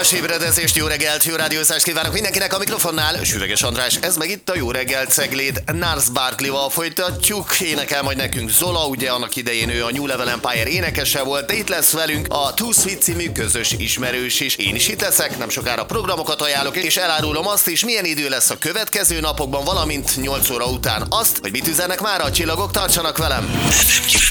kellemes ébredezést, jó reggelt, jó rádiózást kívánok mindenkinek a mikrofonnál. Süveges András, ez meg itt a Jó reggelt Ceglét. Gnarls Barkleyval folytatjuk. Énekel majd nekünk Zola, ugye annak idején ő a New Level Empire énekese volt, de itt lesz velünk a Too Sweet című közös ismerős is. Én is itt leszek, nem sokára programokat ajánlok, és elárulom azt is, milyen idő lesz a következő napokban, valamint 8 óra után azt, hogy mit üzennek már a csillagok, tartsanak velem.